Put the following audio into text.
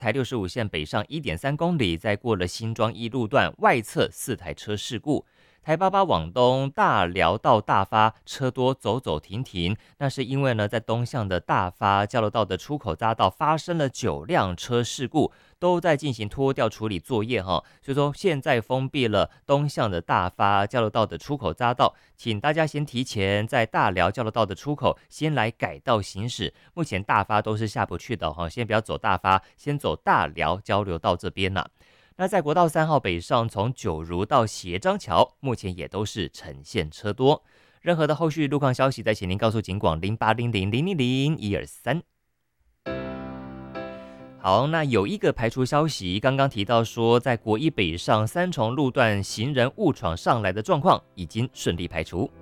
台65线北上1.3公里，在过了新庄一路段外侧4台车事故。台88往东大寮到大发车多走走停停，那是因为呢，在东向的大发交流道的出口匝道发生了9辆车事故，都在进行拖吊处理作业哈，所以说现在封闭了东向的大发交流道的出口匝道，请大家先提前在大寮交流道的出口先来改道行驶。目前大发都是下不去的哈，先不要走大发，先走大寮交流道这边啦。那在国道3号北上，从九如到协章桥，目前也都是呈现车多。任何的后续路况消息，再请您告诉警广0800000123。好，那有一个排除消息，刚刚提到说，在国一北上三重路段行人误闯上来的状况已经顺利排除。